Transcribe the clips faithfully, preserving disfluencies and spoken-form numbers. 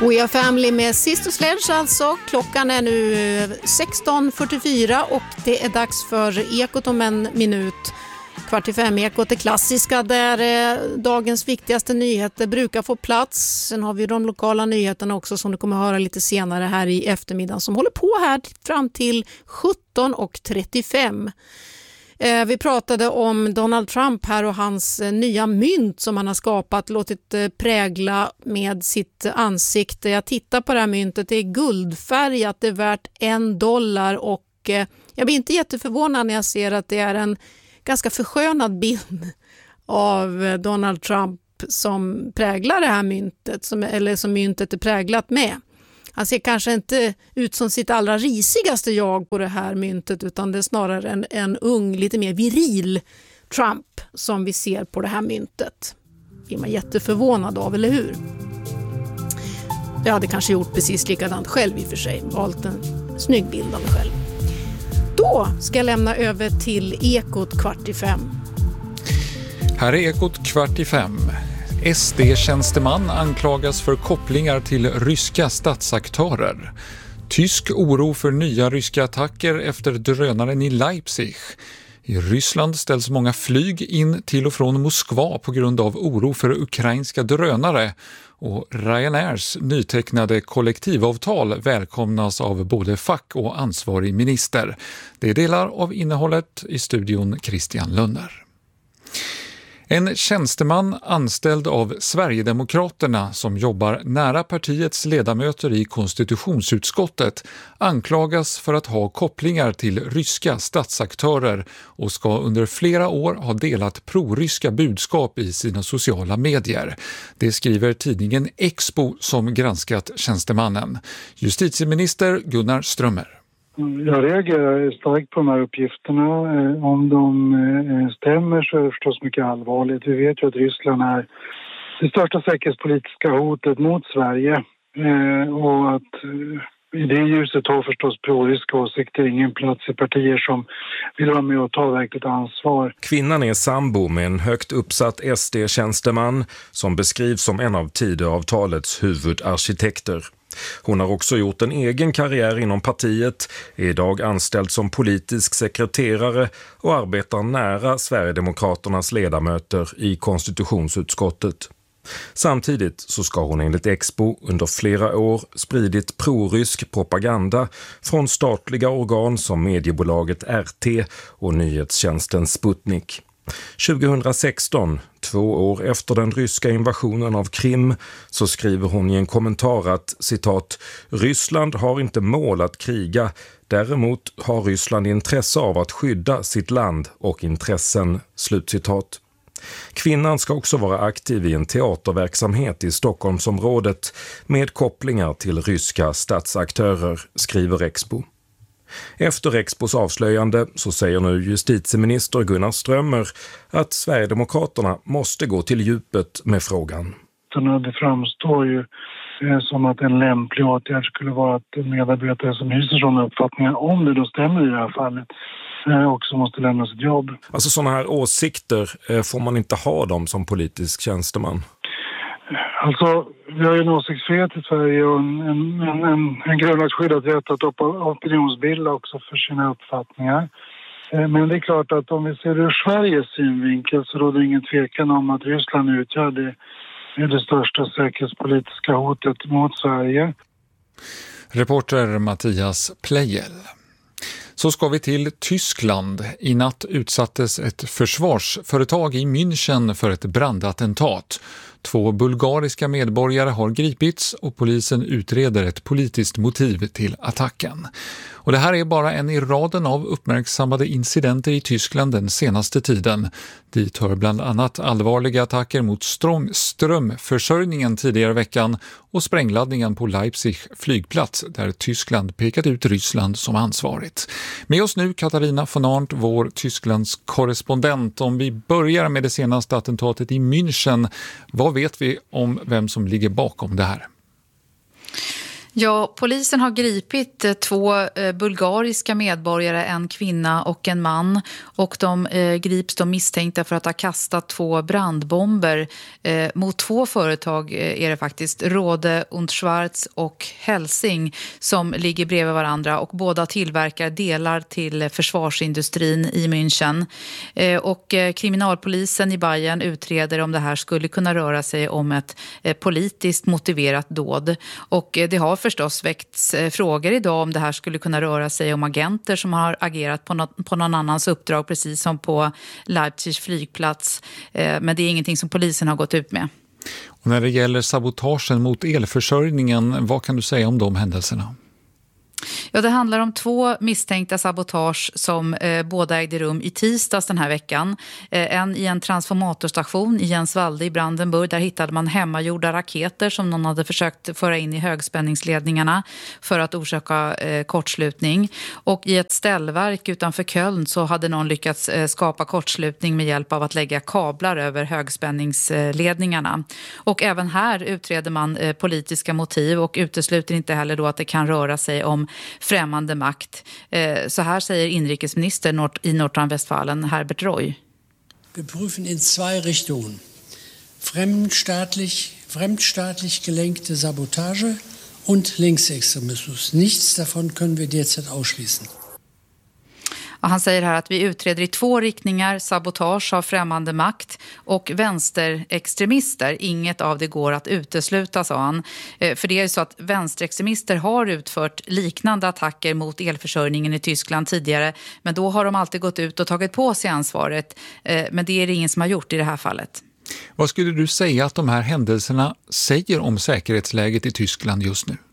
We are family med Sister Sledge alltså. Klockan är nu sexton fyrtiofyra och det är dags för Ekot om en minut. Kvart i fem Ekot är klassiska där dagens viktigaste nyheter brukar få plats. Sen har vi de lokala nyheterna också som du kommer att höra lite senare här i eftermiddag som håller på här fram till sjutton trettiofem. Vi pratade om Donald Trump här och hans nya mynt som han har skapat, låtit prägla med sitt ansikte. Jag tittar på det här myntet, det är guldfärgat, det är värt en dollar och jag blir inte jätteförvånad när jag ser att det är en ganska förskönad bild av Donald Trump som präglar det här myntet, som, eller som myntet är präglat med. Han ser kanske inte ut som sitt allra risigaste jag på det här myntet utan det är snarare en, en ung, lite mer viril Trump som vi ser på det här myntet. Det är man jätteförvånad av, eller hur? Jag hade kanske gjort precis likadant själv i och för sig. Valt en snygg bild av mig själv. Då ska jag lämna över till Ekot kvart i fem. Här är Ekot kvart i fem. S D-tjänsteman anklagas för kopplingar till ryska statsaktörer. Tysk oro för nya ryska attacker efter drönaren i Leipzig. I Ryssland ställs många flyg in till och från Moskva på grund av oro för ukrainska drönare. Och Ryanairs nytecknade kollektivavtal välkomnas av både fack och ansvarig minister. Det är delar av innehållet i studion Christian Lunner. En tjänsteman anställd av Sverigedemokraterna som jobbar nära partiets ledamöter i konstitutionsutskottet anklagas för att ha kopplingar till ryska statsaktörer och ska under flera år ha delat proryska budskap i sina sociala medier. Det skriver tidningen Expo som granskat tjänstemannen. Justitieminister Gunnar Strömmer. Jag reagerar starkt på de här uppgifterna. Om de stämmer så är det förstås mycket allvarligt. Vi vet ju att Ryssland är det största säkerhetspolitiska hotet mot Sverige. Och att i det ljuset har förstås proryska åsikter ingen plats i partier som vill vara med och ta verkligt ansvar. Kvinnan är sambo med en högt uppsatt S D-tjänsteman som beskrivs som en av Tidöavtalets huvudarkitekter. Hon har också gjort en egen karriär inom partiet, är idag anställd som politisk sekreterare och arbetar nära Sverigedemokraternas ledamöter i konstitutionsutskottet. Samtidigt så ska hon enligt Expo under flera år spridit prorysk propaganda från statliga organ som mediebolaget R T och nyhetstjänsten Sputnik. tjugohundrasexton, två år efter den ryska invasionen av Krim, så skriver hon i en kommentar att, citat, Ryssland har inte mål att kriga, däremot har Ryssland intresse av att skydda sitt land och intressen, slutcitat. Kvinnan ska också vara aktiv i en teaterverksamhet i Stockholmsområdet med kopplingar till ryska statsaktörer, skriver Expo. Efter Expos avslöjande så säger nu justitieminister Gunnar Strömmer att Sverigedemokraterna måste gå till djupet med frågan. Det framstår ju som att en lämplig åtgärd skulle vara att medarbetare som hyser sådana uppfattningar, om det då stämmer i det här fallet, också måste lämna sitt jobb. Alltså sådana här åsikter, får man inte ha dem som politisk tjänsteman? Alltså, vi har ju en åsiktsfrihet i Sverige och en, en, en, en grundlagsskyddad rätt att opinionsbilda också för sina uppfattningar. Men det är klart att om vi ser ur Sveriges synvinkel så råder ingen tvekan om att Ryssland utgör det, det största säkerhetspolitiska hotet mot Sverige. Reporter Mattias Plejel. Så ska vi till Tyskland. I natt utsattes ett försvarsföretag i München för ett brandattentat. Två bulgariska medborgare har gripits och polisen utreder ett politiskt motiv till attacken. Och det här är bara en i raden av uppmärksammade incidenter i Tyskland den senaste tiden. Dit hör bland annat allvarliga attacker mot strömförsörjningen tidigare i veckan och sprängladdningen på Leipzig flygplats där Tyskland pekat ut Ryssland som ansvarigt. Med oss nu Katarina von Arndt, vår Tysklands korrespondent. Om vi börjar med det senaste attentatet i München, vad vet vi om vem som ligger bakom det här? Ja, polisen har gripit två eh, bulgariska medborgare, en kvinna och en man. Och de eh, grips de misstänkta för att ha kastat två brandbomber eh, mot två företag eh, är det faktiskt. Rode und Schwarz och Helsing som ligger bredvid varandra och båda tillverkar delar till försvarsindustrin i München. Eh, och eh, kriminalpolisen i Bayern utreder om det här skulle kunna röra sig om ett eh, politiskt motiverat dåd. Och eh, det har förstås väckts eh, frågor idag om det här skulle kunna röra sig om agenter som har agerat på, något, på någon annans uppdrag, precis som på Leipzigs flygplats. Eh, men det är ingenting som polisen har gått ut med. Och när det gäller sabotagen mot elförsörjningen, vad kan du säga om de händelserna? Ja, det handlar om två misstänkta sabotage som eh, båda ägde rum i tisdags den här veckan. Eh, en i en transformatorstation i Jensvalde i Brandenburg. Där hittade man hemmagjorda raketer som någon hade försökt föra in i högspänningsledningarna för att orsaka eh, kortslutning. Och i ett ställverk utanför Köln så hade någon lyckats eh, skapa kortslutning med hjälp av att lägga kablar över högspänningsledningarna. Och även här utreder man eh, politiska motiv och utesluter inte heller då att det kan röra sig om främmande makt. Så här säger inrikesminister i Nordrhein-Westfalen, Herbert Roy. Wir prüfen in zwei Richtungen. Fremdstaatlich, fremdstaatlich gelenkte Sabotage und Linksextremismus. Nichts davon können wir derzeit ausschließen. Och han säger här att vi utreder i två riktningar, sabotage av främmande makt och vänsterextremister. Inget av det går att utesluta, sa han. För det är ju så att vänsterextremister har utfört liknande attacker mot elförsörjningen i Tyskland tidigare. Men då har de alltid gått ut och tagit på sig ansvaret. Men det är det ingen som har gjort i det här fallet. Vad skulle du säga att de här händelserna säger om säkerhetsläget i Tyskland just nu?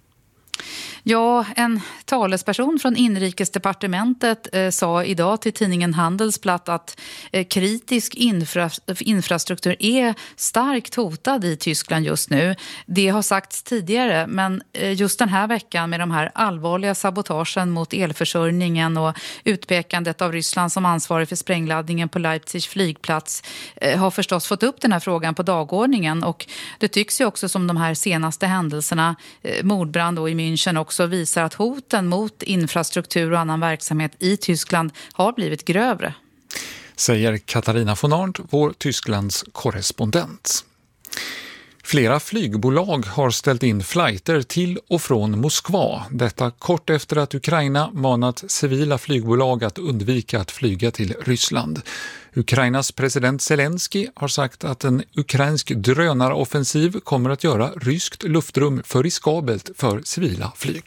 Ja, en talesperson från inrikesdepartementet eh, sa idag till tidningen Handelsblatt att eh, kritisk infra, infrastruktur är starkt hotad i Tyskland just nu. Det har sagts tidigare, men eh, just den här veckan med de här allvarliga sabotagen mot elförsörjningen och utpekandet av Ryssland som ansvarig för sprängladdningen på Leipzigs flygplats eh, har förstås fått upp den här frågan på dagordningen. Och det tycks ju också som de här senaste händelserna, eh, mordbrand då i München också, så visar att hoten mot infrastruktur och annan verksamhet i Tyskland har blivit grövre. Säger Katarina von Arndt, vår Tysklands korrespondent. Flera flygbolag har ställt in flighter till och från Moskva. Detta kort efter att Ukraina manat civila flygbolag att undvika att flyga till Ryssland. Ukrainas president Zelensky har sagt att en ukrainsk drönaroffensiv kommer att göra ryskt luftrum för riskabelt för civila flyg.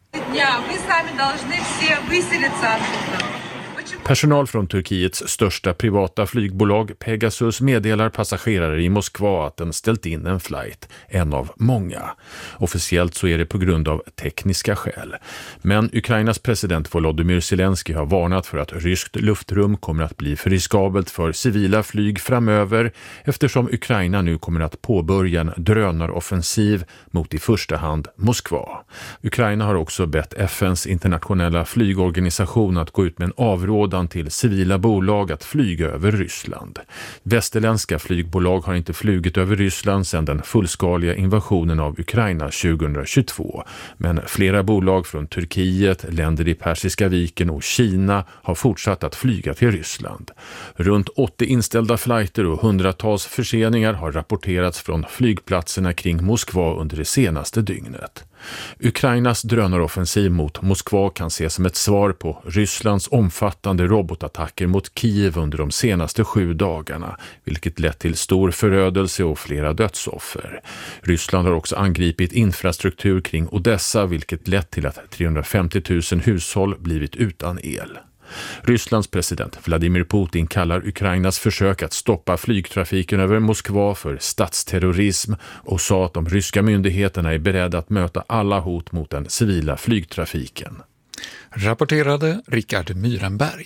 Personal från Turkiets största privata flygbolag Pegasus meddelar passagerare i Moskva att den ställt in en flight, en av många. Officiellt så är det på grund av tekniska skäl. Men Ukrainas president Volodymyr Zelensky har varnat för att ryskt luftrum kommer att bli för riskabelt för civila flyg framöver eftersom Ukraina nu kommer att påbörja en drönaroffensiv mot i första hand Moskva. Ukraina har också bett F N:s internationella flygorganisation att gå ut med en avrådan till civila bolag att flyga över Ryssland. Västerländska flygbolag har inte flugit över Ryssland sedan den fullskaliga invasionen av Ukraina tjugohundratjugotvå. Men flera bolag från Turkiet, länder i Persiska viken och Kina har fortsatt att flyga till Ryssland. Runt åttio inställda flighter och hundratals förseningar har rapporterats från flygplatserna kring Moskva under det senaste dygnet. Ukrainas drönaroffensiv mot Moskva kan ses som ett svar på Rysslands omfattande robotattacker mot Kiev under de senaste sju dagarna, vilket lett till stor förödelse och flera dödsoffer. Ryssland har också angripit infrastruktur kring Odessa, vilket lett till att trehundrafemtio tusen hushåll blivit utan el. Rysslands president Vladimir Putin kallar Ukrainas försök att stoppa flygtrafiken över Moskva för statsterrorism och sa att de ryska myndigheterna är beredda att möta alla hot mot den civila flygtrafiken. Rapporterade Rickard Myrenberg.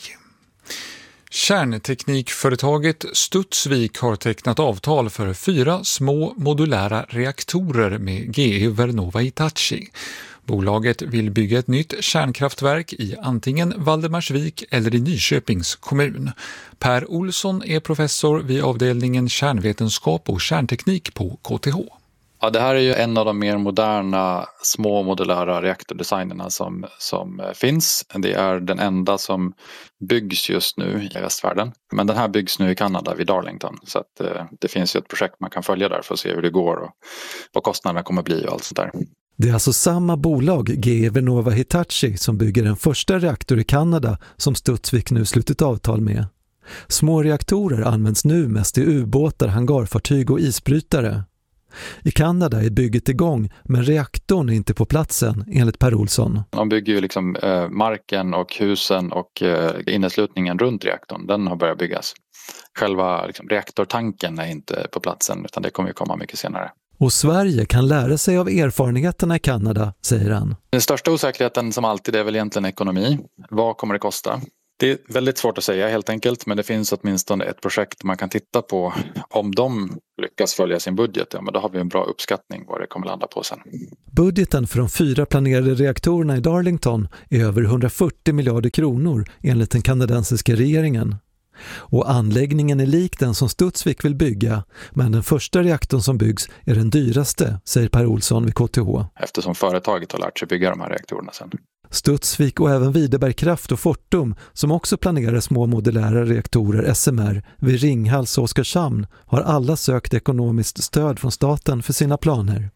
Kärnteknikföretaget Studsvik har tecknat avtal för fyra små modulära reaktorer med G E Vernova Hitachi. Bolaget vill bygga ett nytt kärnkraftverk i antingen Valdemarsvik eller i Nyköpings kommun. Per Olsson är professor vid avdelningen kärnvetenskap och kärnteknik på K T H. Ja, det här är ju en av de mer moderna små modulära reaktordesignerna som, som finns. Det är den enda som byggs just nu i västvärlden. Men den här byggs nu i Kanada vid Darlington. Så att, eh, det finns ju ett projekt man kan följa där för att se hur det går och vad kostnaderna kommer bli och allt sånt där. Det är alltså samma bolag, G E Vernova Hitachi, som bygger den första reaktor i Kanada som Studsvik nu slutit avtal med. Små reaktorer används nu mest i ubåtar, hangarfartyg och isbrytare. I Kanada är bygget igång, men reaktorn är inte på platsen, enligt Per Olsson. De bygger ju liksom eh, marken och husen och eh, inneslutningen runt reaktorn. Den har börjat byggas. Själva liksom, reaktortanken är inte på platsen, utan det kommer ju komma mycket senare. Och Sverige kan lära sig av erfarenheterna i Kanada, säger han. Den största osäkerheten som alltid är väl egentligen ekonomi. Vad kommer det kosta? Det är väldigt svårt att säga helt enkelt, men det finns åtminstone ett projekt man kan titta på. Om de lyckas följa sin budget, ja, men då har vi en bra uppskattning vad det kommer landa på sen. Budgeten för de fyra planerade reaktorerna i Darlington är över hundrafyrtio miljarder kronor enligt den kanadensiska regeringen. Och anläggningen är lik den som Studsvik vill bygga, men den första reaktorn som byggs är den dyraste, säger Per Olsson vid K T H. Eftersom företaget har lärt sig bygga de här reaktorerna sen. Studsvik och även Videbergkraft och Fortum, som också planerar små modulära reaktorer S M R vid Ringhals och Oskarshamn, har alla sökt ekonomiskt stöd från staten för sina planer.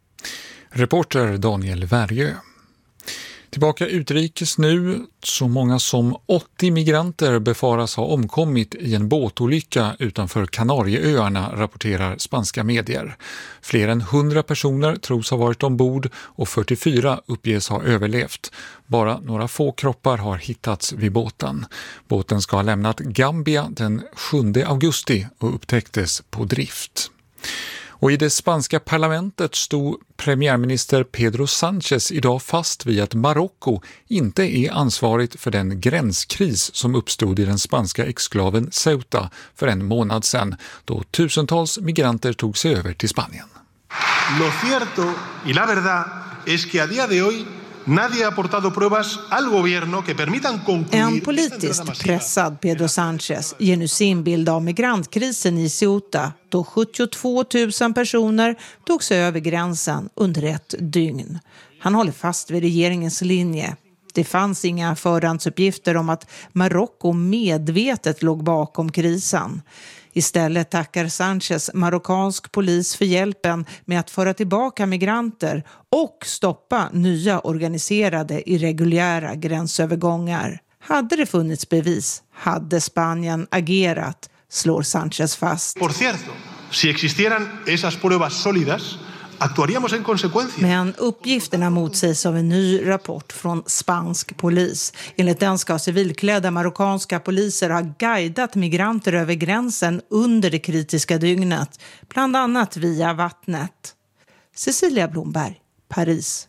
Reporter Daniel Värjö. Tillbaka utrikes nu. Så många som åttio migranter befaras ha omkommit i en båtolycka utanför Kanarieöarna, rapporterar spanska medier. Fler än hundra personer tros ha varit ombord och fyrtiofyra uppges ha överlevt. Bara några få kroppar har hittats vid båten. Båten ska ha lämnat Gambia den sjunde augusti och upptäcktes på drift. Och i det spanska parlamentet stod premiärminister Pedro Sánchez idag fast vid att Marocko inte är ansvarigt för den gränskris som uppstod i den spanska exklaven Ceuta för en månad sedan, då tusentals migranter tog sig över till Spanien. Lo cierto y la verdad es que a día de hoy nadie ha aportado pruebas al gobierno que permitan concluir. En politiskt pressad Pedro Sánchez ger nu sin bild av migrantkrisen i Ceuta, då sjuttiotvå tusen personer tog sig över gränsen under ett dygn. Han håller fast vid regeringens linje. Det fanns inga förhandsuppgifter om att Marocko medvetet låg bakom krisen. Istället tackar Sánchez marockansk polis för hjälpen med att föra tillbaka migranter och stoppa nya organiserade irreguljära gränsövergångar. Hade det funnits bevis hade Spanien agerat, slår Sánchez fast. Por cierto, si existieran esas pruebas sólidas, actuaríamos en consecuencia. Men uppgifterna motsägs av en ny rapport från spansk polis. Enligt den ska civilklädda marockanska poliser ha guidat migranter över gränsen under det kritiska dygnet, bland annat via vattnet. Cecilia Blomberg, Paris.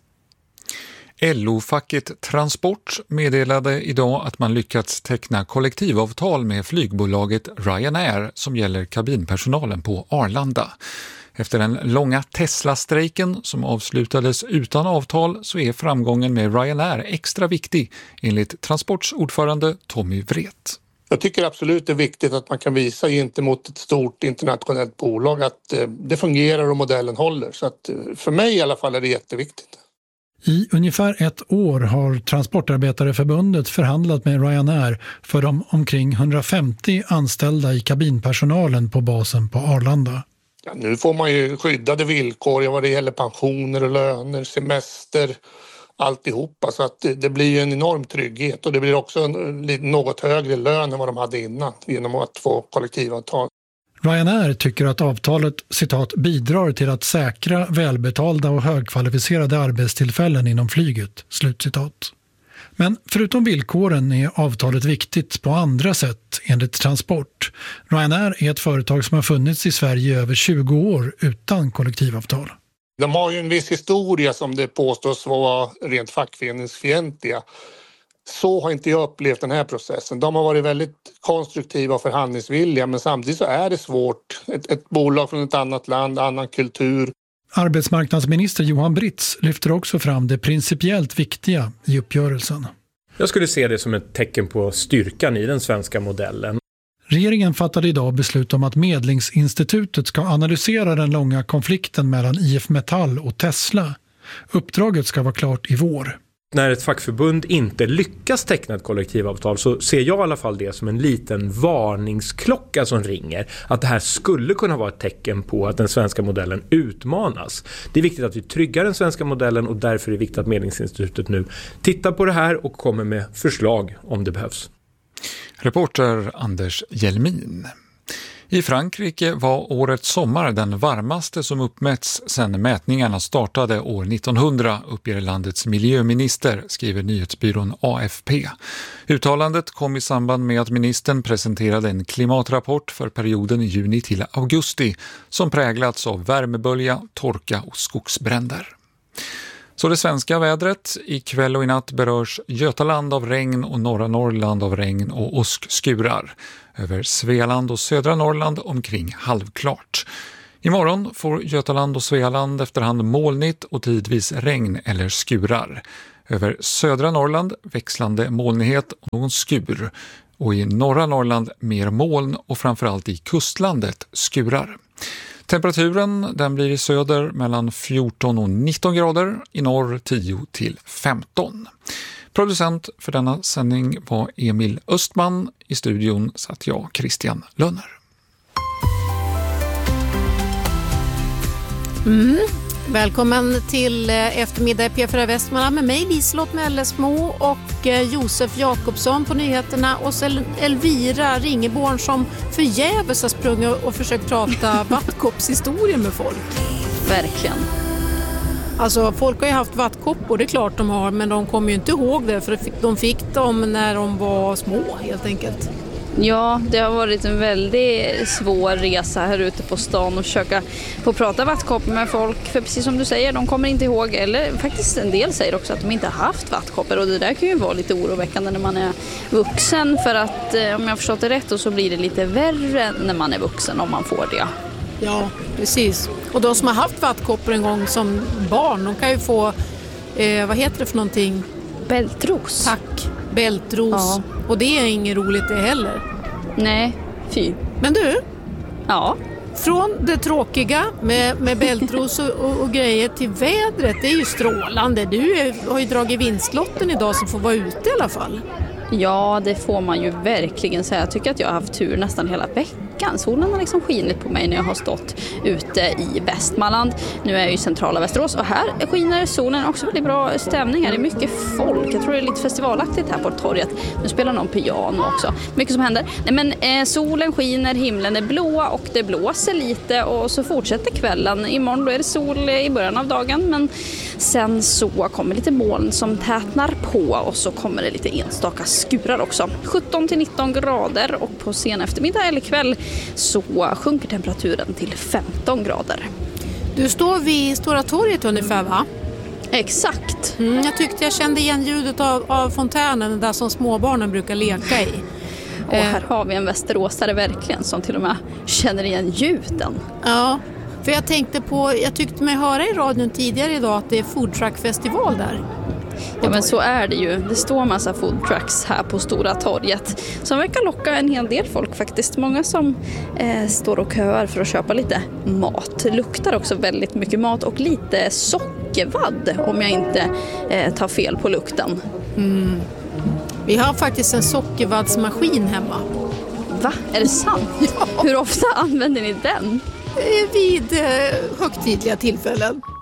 L O-facket Transport meddelade idag att man lyckats teckna kollektivavtal med flygbolaget Ryanair som gäller kabinpersonalen på Arlanda. Efter den långa Tesla-strejken som avslutades utan avtal så är framgången med Ryanair extra viktig, enligt Transports ordförande Tommy Wret. Jag tycker absolut det är viktigt att man kan visa gentemot ett stort internationellt bolag att det fungerar och modellen håller. Så att för mig i alla fall är det jätteviktigt. I ungefär ett år har Transportarbetareförbundet förhandlat med Ryanair för de omkring hundrafemtio anställda i kabinpersonalen på basen på Arlanda. Ja, nu får man ju skyddade villkor vad det gäller pensioner och löner, semester, alltihopa. Så att det, det blir ju en enorm trygghet och det blir också en något högre lön än vad de hade innan genom att få kollektivavtal. Ryanair tycker att avtalet, citat, bidrar till att säkra välbetalda och högkvalificerade arbetstillfällen inom flyget, slutcitat. Men förutom villkoren är avtalet viktigt på andra sätt enligt Transport. Ryanair är ett företag som har funnits i Sverige i över tjugo år utan kollektivavtal. De har ju en viss historia som det påstås vara rent fackföreningsfientliga. Så har inte jag upplevt den här processen. De har varit väldigt konstruktiva och förhandlingsvilliga, men samtidigt så är det svårt. Ett, ett bolag från ett annat land, annan kultur. Arbetsmarknadsminister Johan Britz lyfter också fram det principiellt viktiga i uppgörelsen. Jag skulle se det som ett tecken på styrkan i den svenska modellen. Regeringen fattade idag beslut om att Medlingsinstitutet ska analysera den långa konflikten mellan I F Metall och Tesla. Uppdraget ska vara klart i vår. När ett fackförbund inte lyckas teckna ett kollektivavtal så ser jag i alla fall det som en liten varningsklocka som ringer. Att det här skulle kunna vara ett tecken på att den svenska modellen utmanas. Det är viktigt att vi tryggar den svenska modellen och därför är det viktigt att Medlingsinstitutet nu tittar på det här och kommer med förslag om det behövs. Reporter Anders Hjelmin. I Frankrike var årets sommar den varmaste som uppmätts sedan mätningarna startade år nittonhundra, uppger landets miljöminister, skriver nyhetsbyrån A F P. Uttalandet kom i samband med att ministern presenterade en klimatrapport för perioden juni till augusti som präglats av värmebölja, torka och skogsbränder. Så det svenska vädret. Ikväll och i natt berörs Götaland av regn och norra Norrland av regn och åskskurar. Över Svealand och södra Norrland omkring halvklart. Imorgon får Götaland och Svealand efterhand molnigt och tidvis regn eller skurar. Över södra Norrland växlande molnighet och någon skur. Och i norra Norrland mer moln och framförallt i kustlandet skurar. Temperaturen den blir i söder mellan fjorton och nitton grader, i norr tio till femton. Producent för denna sändning var Emil Östman. I studion satt jag, Christian Lönner. Mm. Välkommen till eftermiddag i P fyra Västmanland med mig, Liselott Mellesmo och Josef Jakobsson på nyheterna och så Elvira Ringeborn som förgäves har sprungit och försökt prata vattkoppshistorier med folk. Verkligen. Alltså folk har ju haft vattkoppor, det är klart de har, men de kommer ju inte ihåg det för de fick dem när de var små helt enkelt. Ja, det har varit en väldigt svår resa här ute på stan och försöka få prata vattkoppor med folk. För precis som du säger, de kommer inte ihåg, eller faktiskt en del säger också att de inte har haft vattkoppor. Och det där kan ju vara lite oroväckande när man är vuxen. För att om jag har förstått det rätt så blir det lite värre när man är vuxen om man får det. Ja, precis. Och de som har haft vattkoppor en gång som barn, de kan ju få, eh, vad heter det för någonting? Bältros. Tack, bältros. Ja. Och det är inget roligt det heller. Nej, fy. Men du? Ja? Från det tråkiga med, med bältros och, och, och grejer till vädret, det är ju strålande. Du är, har ju dragit vinstlotten idag som får vara ute i alla fall. Ja, det får man ju verkligen säga. Jag tycker att jag har haft tur nästan hela veckan. Solen har liksom skinit på mig när jag har stått ute i Västmanland. Nu är jag i centrala Västerås och här skiner solen, också väldigt bra stämning här. Det är mycket folk. Jag tror det är lite festivalaktigt här på torget. Nu spelar någon piano också. Mycket som händer. Nej, men eh, solen skiner, himlen är blå och det blåser lite och så fortsätter kvällen. Imorgon då är det sol i början av dagen, men sen så kommer lite moln som tätnar på och så kommer det lite enstaka skurar också. sjutton till nitton grader och på sen eftermiddag eller kväll så sjunker temperaturen till femton grader. Du står vid Stora torget ungefär, va? Exakt. Mm, jag tyckte jag kände igen ljudet av, av fontänen där som småbarnen brukar leka i. Och här har vi en västeråsare verkligen som till och med känner igen ljuden. Ja, för jag tänkte på, jag tyckte mig höra i radion tidigare idag att det är foodtruckfestival där. Ja, men så är det ju. Det står massa foodtrucks här på Stora torget som verkar locka en hel del folk faktiskt. Många som eh, står och köar för att köpa lite mat. Det luktar också väldigt mycket mat och lite sockervadd om jag inte eh, tar fel på lukten. Mm. Vi har faktiskt en sockervaddsmaskin hemma. Va? Är det sant? Ja. Hur ofta använder ni den? Vid eh, högtidliga tillfällen.